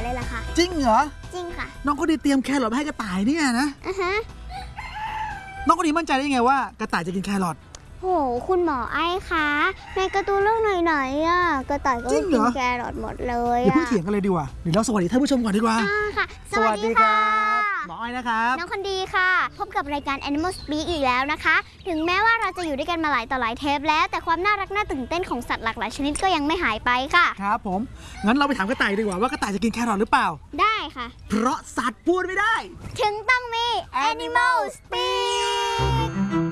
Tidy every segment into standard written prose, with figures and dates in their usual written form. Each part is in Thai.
เลยล่ะค่ะจริงเหรอจริงค่ะน้องคนดีเตรียมแครอทให้กระต่ายเนี่ยนะน้องคนดีมั่นใจได้ยังไงว่ากระต่ายจะกินแครอทโหคุณหมอไอ้คะในการ์ตูนเรื่องไหนๆอ่ะกระต่ายก็กินแครอทหมดเลยอย่าเพิ่งเถียงกันเลยดีกว่าเดี๋ยวเราสวัสดีท่านผู้ชมก่อนดีกว่าค่ะสวัสดีครับหมอไอ้นะครับน้องคนดีค่ะพบกับรายการ Animal Speak อีกแล้วนะคะถึงแม้ว่าเราจะอยู่ด้วยกันมาหลายต่อหลายเทปแล้วแต่ความน่ารักน่าตื่นเต้นของสัตว์หลากหลายชนิดก็ยังไม่หายไปค่ะครับผมงั้นเราไปถามกระต่ายดีกว่าว่ากระต่ายจะกินแครอทหรือเปล่าได้ค่ะเพราะสัตว์พูดไม่ได้ถึงต้องมี Animal Speak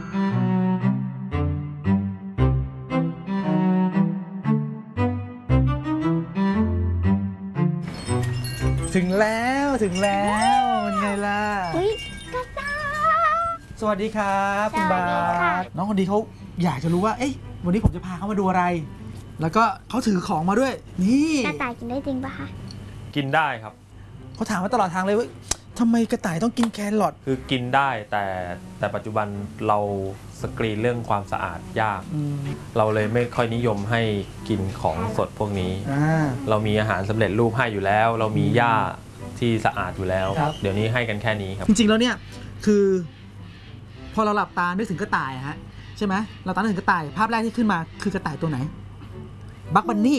ถึงแล้วเป็นไงล่ะกระต่ายสวัสดีครับคุณบาสน้องคนดีเขาอยากจะรู้ว่าเอ๊ะวันนี้ผมจะพาเขามาดูอะไรแล้วก็เขาถือของมาด้วยนี่กระต่ายกินได้จริงปะคะกินได้ครับเขาถามมาตลอดทางเลยว่าทำไมกระต่ายต้องกินแครอทคือกินได้แต่ปัจจุบันเราสกรีนเรื่องความสะอาดยากเราเลยไม่ค่อยนิยมให้กินของสดพวกนี้เรามีอาหารสำเร็จรูปให้อยู่แล้วเรามีหญ้าที่สะอาดอยู่แล้วเดี๋ยวนี้ให้กันแค่นี้ครับจริงๆแล้วเนี่ยคือพอเราหลับตานึกถึงกระต่ายฮะใช่ไหมเราตานึกถึงกระต่ายภาพแรกที่ขึ้นมาคือกระต่ายตัวไหนบัคบันนี่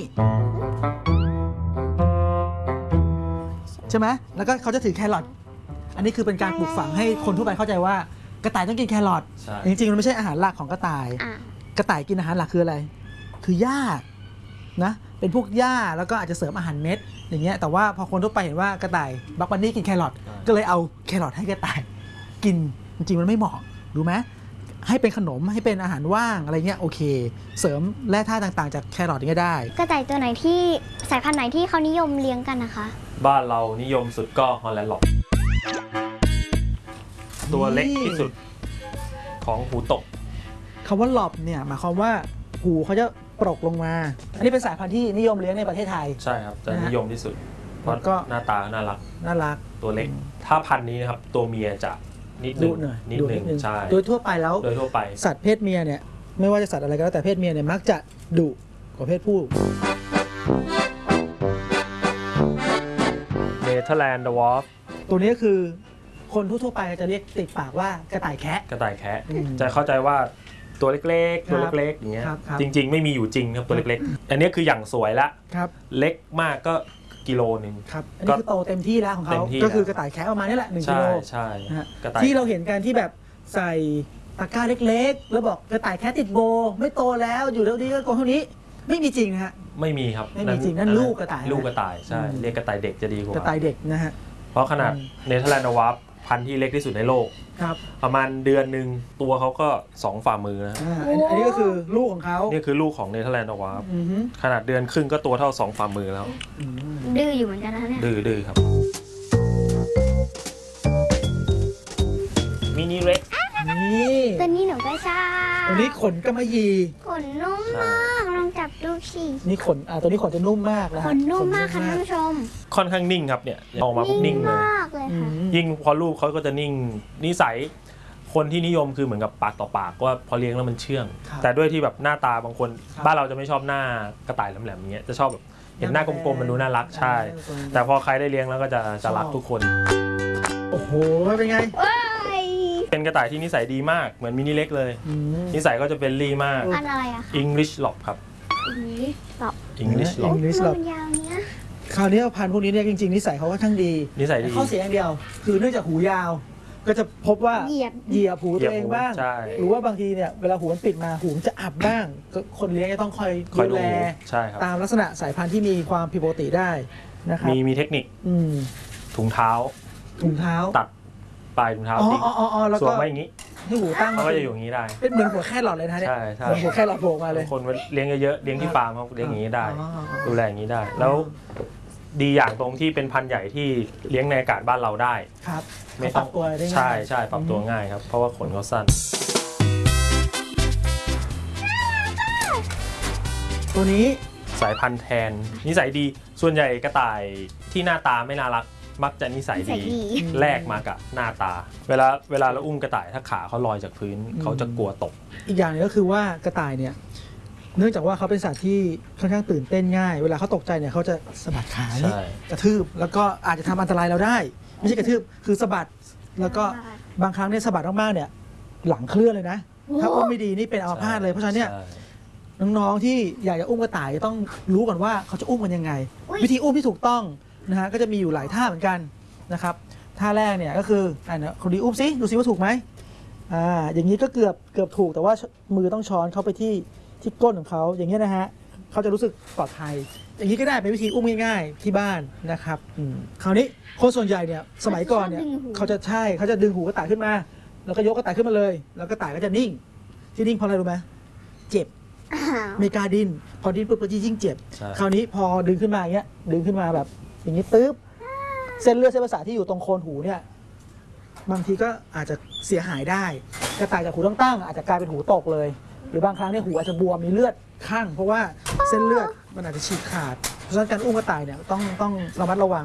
ใช่ไหมแล้วก็เขาจะถือแครอทอันนี้คือเป็นการปลูกฝังให้คนทั่วไปเข้าใจว่ากระต่ายต้องกินแครอทจริงๆมันไม่ใช่อาหารหลักของกระต่ายกระต่ายกินอาหารหลักคืออะไรคือหญ้านะเป็นพวกหญ้าแล้วก็อาจจะเสริมอาหารเม็ดอย่างเงี้ยแต่ว่าพอคนทั่วไปเห็นว่ากระต่ายบัคบันนี่กินแครอทก็เลยเอาแครอทให้กระต่ายกินจริงๆมันไม่เหมาะรู้ไหมให้เป็นขนมให้เป็นอาหารว่างอะไรเงี้ยโอเคเสริมแร่ธาตุต่างๆจากแครอทนี้ได้กระต่ายตัวไหนที่สายพันธุ์ไหนที่เขานิยมเลี้ยงกันนะคะบ้านเรานิยมสุดก็ฮอลแลนด์หลอบตัวเล็กที่สุดของหูตกคำว่าหลอบเนี่ยหมายความว่าหูเขาจะปรกลงมาอันนี้เป็นสายพันธุ์ที่นิยมเลี้ยงในประเทศไทยใช่ครับจะนิยมที่สุดเพราะก็หน้าตาน่ารักตัวเล็กถ้าพันธุ์นี้นะครับตัวเมียจะนิดนึงใช่โดยทั่วไปแล้วโดยทั่วไปสัตว์เพศเมียเนี่ยไม่ว่าจะสัตว์อะไรก็แล้วแต่เพศเมียเนี่ยมักจะดุกว่าเพศผู้เนเธอร์แลนด์ดวอร์ฟตัวนี้คือคนทั่วไปจะเรียกติดปากว่ากระต่ายแคะจะเข้าใจว่าตัวเล็กๆอย่างเงี้ยจริงๆไม่มีอยู่จริงครับตัวเล็กๆอันนี้คืออย่างสวยละเล็กมากก็กิโลนึงครับอันนี้คือโตเต็มที่แล้วของเขาก็คือกระต่ายแคะประมาณนี้แหละ1 กิโลใช่ที่เราเห็นกันที่แบบใส่ตะกร้าเล็กๆแล้วบอกกระต่ายแคะติดโบไม่โตแล้วอยู่เท่านี้ก็โตเท่านี้ไม่มีจริงฮะไม่มีครับไม่มีจริงนั่นลูกกระต่ายใช่เรียกกระต่ายเด็กจะดีกว่ากระต่ายเด็กนะฮะเพราะขนาดเนเธอร์แลนด์ดวอร์ฟพันธุ์ที่เล็กที่สุดในโลกประมาณเดือนหนึ่งตัวเขาก็2 ฝ่ามือนะอันนี้ก็คือลูกของเขานี่คือลูกของเนเธอร์แลนด์ดวอร์ฟขนาดเดือนครึ่งก็ตัวเท่า2 ฝ่ามือแล้วดื้ออยู่เหมือนกันนะเนี่ยดื้อครับมินิเร็กตัวนี้หนูก็ชอบตัวนี้ขนกำมะหยี่ขนนุ่มมากลองจับดูสินี่ขนตัวนี้ขนจะนุ่มมากนะขนนุ่มมากค่ะท่านผู้ชมค่อนข้างนิ่งครับเนี่ยออกมาปุ๊บนิ่งเลยยิ่งพอลูกเขาก็จะนิ่งนิสัยคนที่นิยมคือเหมือนกับปากต่อปากว่าพอเลี้ยงแล้วมันเชื่องแต่ด้วยที่แบบหน้าตาบางคนบ้านเราจะไม่ชอบหน้ากระต่ายแหลมๆอย่างเงี้ยจะชอบแบบเห็นหน้ากลมๆมันดูน่ารักใช่แต่พอใครได้เลี้ยงแล้วก็จะรักทุกคนโอ้โหเป็นไงเป็นกระต่ายที่นิสัยดีมากเหมือนมินิเล็กเลยนิสัยก็จะเป็นรีมากอันอะไรอะคะ English Lop ครับ English Lop ยาวเนี้ยคราวนี้พันธุ์พวกนี้เนี่ยจริงๆนิสัยเขาค่อนข้างดีข้อเสียอย่างเดียวคือเนื่องจากหูยาวก็จะพบว่าเหยียบหูตัวเองบ้างหรือว่าบางทีเนี่ยเวลาหูมันปิดมาหูมันจะอับบ้างคนเลี้ยงจะต้องคอยดูแลตามลักษณะสายพันธุ์ที่มีความผิดปกติได้นะครับมีเทคนิคถุงเท้าตัดปลายถุงเท้าทิ้งสวมไว้อย่างนี้ให้หูตั้งเขาก็จะอยู่อย่างนี้ได้เป็นเหมือนหัวแค่หลอดเลยนะเนี่ยเหมือนหัวแค่หลอดโผล่มาเลยคนเลี้ยงเยอะๆเลี้ยงที่ฟาร์มเขาเลี้ยงอย่างนี้ได้ดูแลอย่างนี้ได้แล้วดีอย่างตรงที่เป็นพันธุ์ใหญ่ที่เลี้ยงในอากาศบ้านเราได้ครับไม่ต้องตัวได้ง่ายใช่ปรับตัวง่ายครับเพราะว่าขนเขาสั้นตัวนี้สายพันธุ์แทนนิสัยดีส่วนใหญ่กระต่ายที่หน้าตาไม่น่ารักมักจะนิสัยดีแลกมากับหน้าตาเวลาเราอุ้มกระต่ายถ้าขาเขาลอยจากพื้นเขาจะกลัวตกอีกอย่างนึงก็คือว่ากระต่ายเนี่ยเนื่องจากว่าเขาเป็นสัตว์ที่ค่อนข้างตื่นเต้นง่ายเวลาเขาตกใจเนี่ยเขาจะสะบัดขานี่กระทืบแล้วก็อาจจะทำอันตรายเราได้ ไม่ใช่กระทืบคือสะบัดแล้วก็บางครั้งเนี่ยสะบัดมากๆเนี่ยหลังเคลื่อนเลยนะถ้าอุ้มไม่ดีนี่เป็นอัมพาตเลยเพราะฉะนั้นเนี่ยน้องๆที่อยากจะอุ้มกระต่ายต้องรู้ก่อนว่าเขาจะอุ้มกันยังไงวิธีอุ้มที่ถูกต้องนะฮะก็จะมีอยู่หลายท่าเหมือนกันนะครับท่าแรกเนี่ยก็คือคนดีอุ้มซิดูซิว่าถูกไหมอย่างนี้ก็เกือบถูกแต่ว่ามือต้องช้อนเข้าไปที่ก้นของเขาอย่างนี้นะฮะเขาจะรู้สึกปลอดภัยอย่างนี้ก็ได้เป็นวิธีอุ้มง่ายๆที่บ้านนะครับคราวนี้คนส่วนใหญ่เนี่ยสมัยก่อนเนี่ยเขาจะดึงหูกระต่ายขึ้นมาแล้วก็ยกกระต่ายขึ้นมาเลยแล้วกระต่ายก็จะนิ่งที่นิ่งเพราะอะไรรู้ไหมเจ็บไม่กล้าดิ้นพอดิ้นปุ๊บก็ยิ่งเจ็บคราวนี้พอดึงขึ้นมาอย่างเงี้ยดึงขึ้นมาแบบอย่างนี้ตึ๊บเส้นเลือดเส้นประสาทที่อยู่ตรงโคนหูเนี่ยบางทีก็อาจจะเสียหายได้กระต่ายจากหูตั้งอาจจะกลายเป็นหูตกเลยหรือบางครั้งเนี่ยหูอาจจะบวมมีเลือดข้างเพราะว่าเส้นเลือดมันอาจจะฉีกขาดเพราะฉะนั้นการอุ้มกระต่ายเนี่ยต้องระมัดระวัง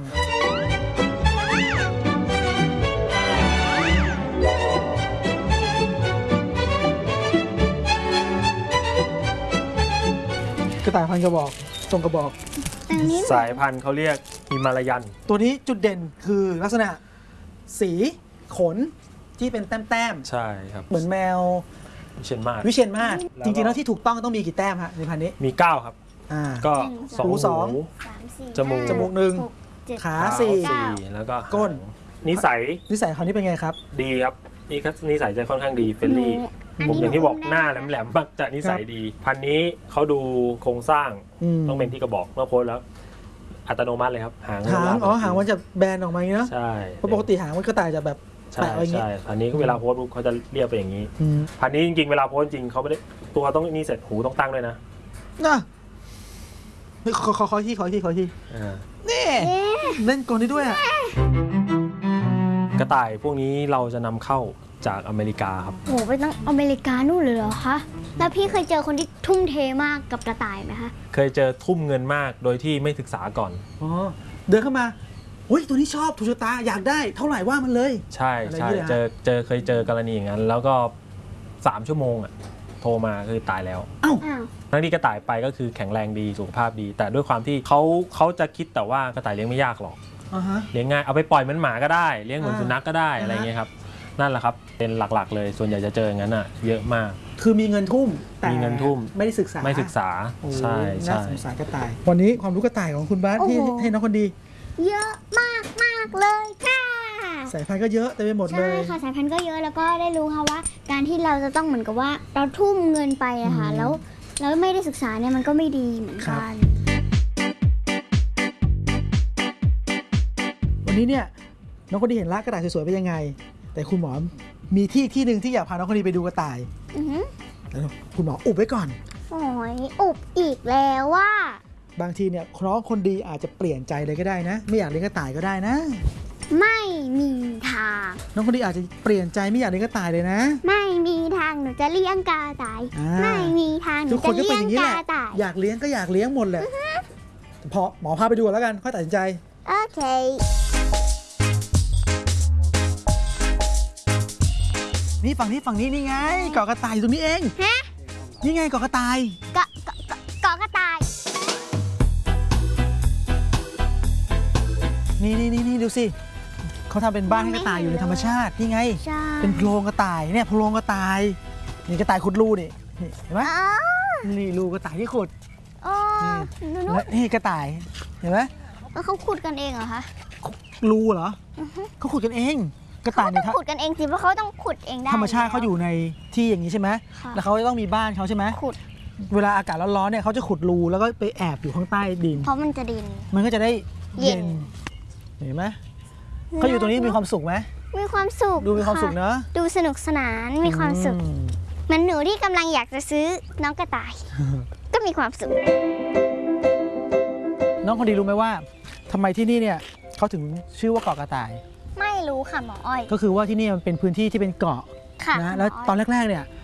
กระต่ายพันกระบอกทรงกระบอกสายพันธุ์เขาเรียกฮิมาลายันตัวนี้จุดเด่นคือลักษณะสีขนที่เป็นแต้มใช่ครับเหมือนแมววิเชียรมาศจริงๆแล้วที่ถูกต้องมีกี่แต้มฮะในพันธุ์นี้มี9ครับก็2 หูจมูก 1ขา4 แล้วก็ก้นนิสัยเขานี่เป็นไงครับดีครับนี่นิสัยจะค่อนข้างดีเฟรนลี่ผมอย่างที่บอกหน้าแหลมๆมักจะนิสัยดีพันนี้เขาดูโครงสร้างต้องเป็นที่กระบอกเมื่อโพสแล้วอัตโนมัติเลยครับหางมันจะแบนออกมาอย่างนี้เนาะใช่เพราะปกติหางมันก็ตายจะแบบใช่พันนี้เวลาโพสเขาจะเรียบไปอย่างนี้พันนี้จริงๆเวลาโพสจริงเขาไม่ได้ตัวต้องนี่เสร็จหูต้องตั้งด้วยนะขอที่นี่เล่นกลนี้ด้วยอ่ะกระต่ายพวกนี้เราจะนำเข้าจากอเมริกาครับโหไปตั้งอเมริกานู่นเลยเหรอคะแล้วพี่เคยเจอคนที่ทุ่มเทมากกับกระต่ายไหมคะเคยเจอทุ่มเงินมากโดยที่ไม่ศึกษาก่อนเดินเข้ามาตัวนี้ชอบถูกชะตาอยากได้เท่าไหร่ว่ามันเลยใช่เคยเจอกรณีอย่างนั้นแล้วก็3 ชั่วโมงโทรมาคือตายแล้วทั้งที่กระต่ายไปก็คือแข็งแรงดีสุขภาพดีแต่ด้วยความที่เขาจะคิดแต่ว่ากระต่ายเลี้ยงไม่ยากหรอกเลี้ยงง่ายเอาไปปล่อยเหมือนหมาก็ได้เลี้ยงเหมือนสุนัขก็ได้อะไรเงี้ยครับนั่นแหละครับเป็นหลักๆเลยส่วนใหญ่จะเจออย่างนั้นเยอะมากคือมีเงินทุ่มแต่มีเงินทุ่มไม่ได้ศึกษาใช่น่าสงสารกระต่ายวันนี้ความรู้กระต่ายของคุณบ้านที่ให้น้องคนดีเยอะมากเลยค่ะสายพันธุ์ก็เยอะแต่ไปหมดเลยใช่ค่ะสายพันธุ์ก็เยอะแล้วก็ได้รู้ค่ะว่าการที่เราจะต้องเหมือนกับว่าเราทุ่มเงินไปอะค่ะแล้วไม่ได้ศึกษาเนี่ยมันก็ไม่ดีเหมือนกันวันนี้เนี่ยน้องคนดีเห็นร้านกระต่ายสวยๆเป็นยังไงแต่คุณหมอมีที่หนึ่งที่อยากพาน้องคนดีไปดูกระต่ายแล้วคุณหมออุบไว้ก่อนโอ้ยอุบอีกแล้วว่าบางทีเนี่ยน้องคนดีอาจจะเปลี่ยนใจเลยก็ได้นะไม่อยากเลี้ยงกระต่ายก็ได้นะไม่มีทางน้องคนดีอาจจะเปลี่ยนใจไม่อยากเลี้ยงกระต่ายเลยนะไม่มีทางหนูจะเลี้ยงกระต่ายไม่มีทางหนูจะเลี้ยงกระต่ายอยากเลี้ยงก็อยากเลี้ยงหมดแหละพอหมอพาไปดูแล้วกันค่อยตัดสินใจโอเคนี่ฝั่งนี้นี่ไงเกาะกระต่ายอยู่ตรงนี้เองนี่ไงเกาะกระต่ายเกาะกระต่ายนี่ดูสิเขาทำเป็นบ้านให้กระต่ายอยู่ในธรรมชาตินี่ไงเป็นโพรงกระต่ายเนี่ยโพรงกระต่ายนี่กระต่ายขุดรูนี่เห็นไหมนี่รูกระต่ายที่ขุดนี่กระต่ายเห็นไหมเขาขุดกันเองเหรอคะรูเหรอเขาขุดกันเองกระต่ายเนี่ยขุดกันเองสิเพราะเขาต้องขุดเองได้ธรรมชาติเขาอยู่ในที่อย่างนี้ใช่ไหมแล้วเขาจะต้องมีบ้านเขาใช่ไหมขุดเวลาอากาศร้อนๆเนี่ยเขาจะขุดรูแล้วก็ไปแอบอยู่ข้างใต้ดินเพราะมันจะดินมันก็จะได้เย็นเห็นไหมเขาอยู่ตรงนี้มีความสุขไหมมีความสุขดูมีความสุขเนอะดูสนุกสนานมีความสุขมันหนูที่กำลังอยากจะซื้อน้องกระต่ายก็มีความสุขน้องคนดีรู้ไหมว่าทำไมที่นี่เนี่ยเขาถึงชื่อว่าเกาะกระต่ายไม่รู้ค่ะหมออ้อยก็คือว่าที่นี่มันเป็นพื้นที่ที่เป็นเกาะนะแล้วตอนแรกๆเนี่ย